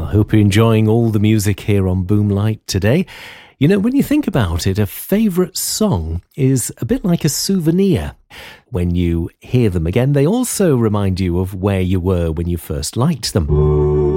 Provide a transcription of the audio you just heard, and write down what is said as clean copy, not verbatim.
hope you're enjoying all the music here on Boomlight today. You know, when you think about it, a favourite song is a bit like a souvenir. When you hear them again, they also remind you of where you were when you first liked them.